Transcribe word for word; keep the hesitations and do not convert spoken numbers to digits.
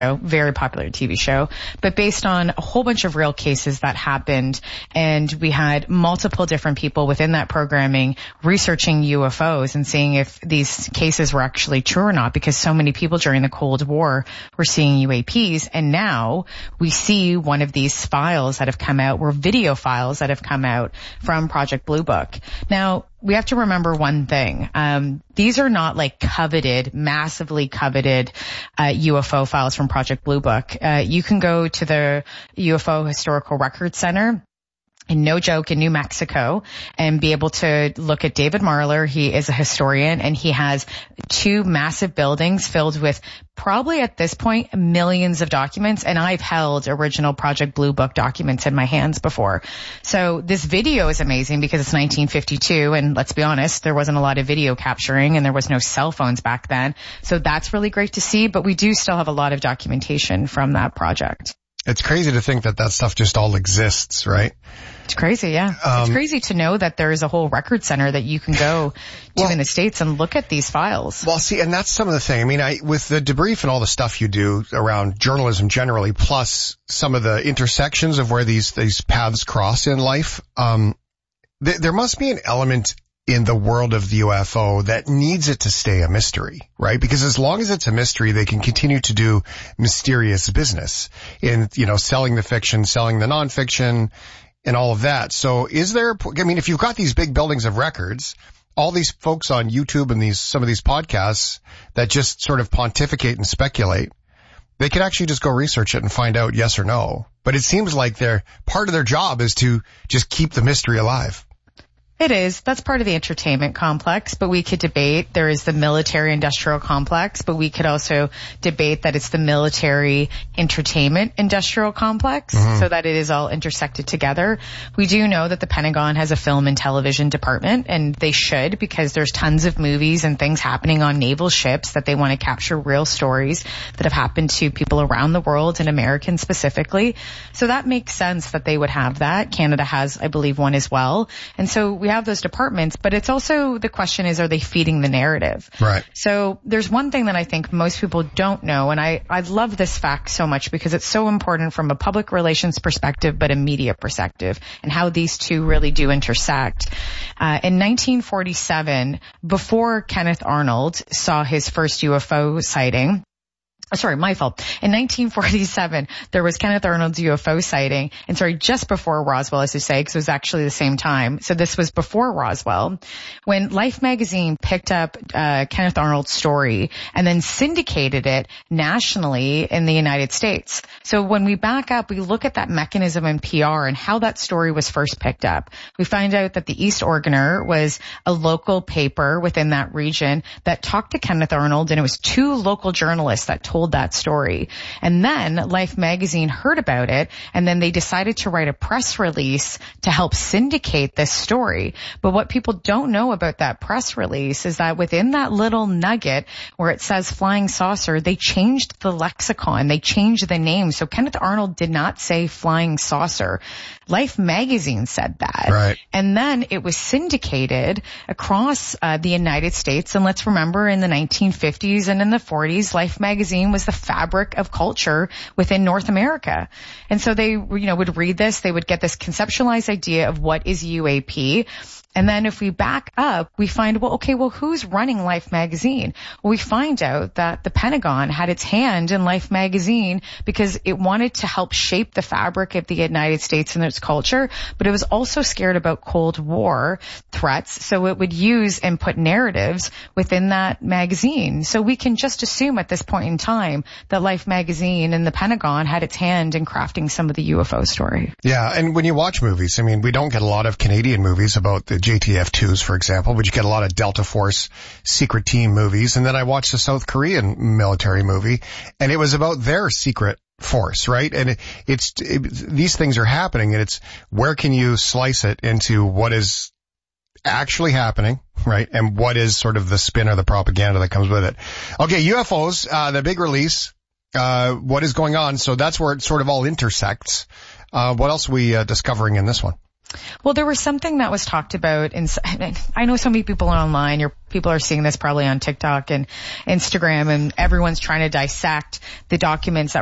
very popular T V show, but based on a whole bunch of real cases that happened. And we had multiple different people within that programming researching U F Os and seeing if these cases were actually true or not, because so many people during the Cold War were seeing U A Ps. And now we see one of these files that have come out, were video files that have come out from Project Blue Book. Now, we have to remember one thing. Um, these are not like coveted, massively coveted uh, U F O files from Project Blue Book. Uh, you can go to the U F O Historical Records Center, and no joke, in New Mexico, and be able to look at David Marler. He is a historian, and he has two massive buildings filled with probably at this point millions of documents. And I've held original Project Blue Book documents in my hands before. So this video is amazing because it's nineteen fifty-two, and let's be honest, there wasn't a lot of video capturing and there was no cell phones back then. So that's really great to see, but we do still have a lot of documentation from that project. It's crazy to think that that stuff just all exists, right? It's crazy, yeah. Um, it's crazy to know that there is a whole record center that you can go to well, in the States and look at these files. Well, see, and that's some of the thing. I mean, I, with the debrief and all the stuff you do around journalism generally, plus some of the intersections of where these, these paths cross in life, um, th- there must be an element in the world of the U F O that needs it to stay a mystery, right? Because as long as it's a mystery, they can continue to do mysterious business in, you know, selling the fiction, selling the nonfiction, and all of that. So is there, I mean, if you've got these big buildings of records, all these folks on YouTube and these, some of these podcasts that just sort of pontificate and speculate, they could actually just go research it and find out yes or no. But it seems like their, part of their job is to just keep the mystery alive. It is. That's part of the entertainment complex, but we could debate. There is the military industrial complex, but we could also debate that it's the military entertainment industrial complex, mm-hmm. so that it is all intersected together. We do know that the Pentagon has a film and television department, and they should, because there's tons of movies and things happening on naval ships that they want to capture real stories that have happened to people around the world and Americans specifically. So that makes sense that they would have that. Canada has, I believe, one as well. And so we have those departments, but it's also, the question is, are they feeding the narrative? Right. So there's one thing that I think most people don't know, and I, I love this fact so much because it's so important from a public relations perspective, but a media perspective, and how these two really do intersect. Uh, in nineteen forty-seven, before Kenneth Arnold saw his first U F O sighting, Sorry, my fault. In nineteen forty-seven, there was Kenneth Arnold's U F O sighting, and sorry, just before Roswell, as you say, because it was actually the same time. So this was before Roswell, when Life magazine picked up uh Kenneth Arnold's story and then syndicated it nationally in the United States. So when we back up, we look at that mechanism in P R and how that story was first picked up. We find out that the East Oregoner was a local paper within that region that talked to Kenneth Arnold, and it was two local journalists that told that story. And then Life magazine heard about it, and then they decided to write a press release to help syndicate this story. But what people don't know about that press release is that within that little nugget where it says flying saucer, they changed the lexicon, they changed the name. So Kenneth Arnold did not say flying saucer. Life magazine said that. Right. And then it was syndicated across uh, the United States. And let's remember, in the nineteen fifties and in the forties, Life magazine was the fabric of culture within North America. And so they, you know, would read this, they would get this conceptualized idea of what is U A P. And then if we back up, we find, well, okay, well, who's running Life magazine? Well, we find out that the Pentagon had its hand in Life magazine because it wanted to help shape the fabric of the United States and its culture, but it was also scared about Cold War threats, so it would use and put narratives within that magazine. So we can just assume at this point in time that Life magazine and the Pentagon had its hand in crafting some of the U F O story. Yeah, and when you watch movies, I mean, we don't get a lot of Canadian movies about the J T F twos, for example, but you get a lot of Delta Force secret team movies. And then I watched a South Korean military movie, and it was about their secret force, right? And it, it's it, these things are happening, and it's where can you slice it into what is actually happening, right? And what is sort of the spin or the propaganda that comes with it. Okay, U F Os, uh, the big release, uh, what is going on? So that's where it sort of all intersects. Uh, what else are we uh, discovering in this one? Well, there was something that was talked about in, I know so many people online, your people are seeing this probably on TikTok and Instagram, and everyone's trying to dissect the documents that